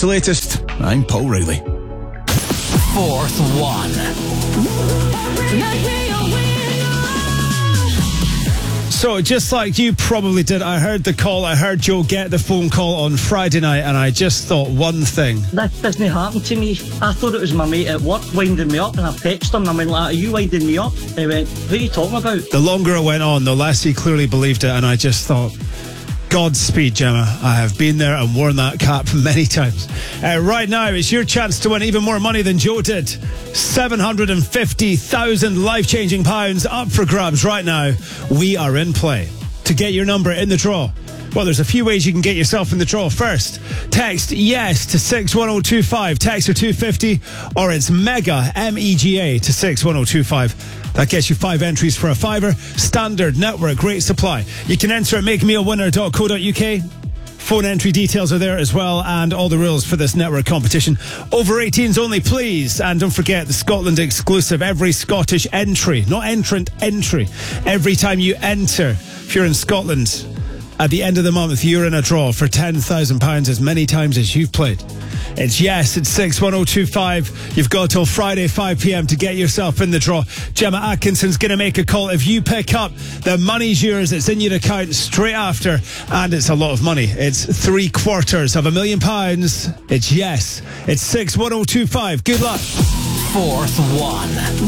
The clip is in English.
the latest. I'm Paul Riley. Fourth one. So, just like you probably did, I heard the call, I heard Joe get the phone call on Friday night, and I just thought one thing. This doesn't happen to me. I thought it was my mate at work winding me up, and I texted him and I went like, "Are you winding me up?" He went, "What are you talking about?" The longer it went on, the less he clearly believed it, and I just thought, Godspeed, Gemma. I have been there and worn that cap many times. Right now, it's your chance to win even more money than Joe did. 750,000 life-changing pounds up for grabs right now. We are in play. To get your number in the draw, well, there's a few ways you can get yourself in the draw. First, text YES to 61025, text or 250, or it's MEGA, MEGA, to 61025. That gets you 5 entries for a $5. Standard network rate supply. You can enter at makemeawinner.co.uk. Phone entry details are there as well, and all the rules for this network competition. Over 18s only, please. And don't forget the Scotland exclusive. Every Scottish entry, not entrant, entry. Every time you enter, if you're in Scotland, at the end of the month, you're in a draw for £10,000 as many times as you've played. It's YES at 61025. You've got till Friday 5 p.m. to get yourself in the draw. Gemma Atkinson's going to make a call. If you pick up, the money's yours. It's in your account straight after, and it's a lot of money. It's £750,000. It's YES. It's 61025. Good luck. Fourth one.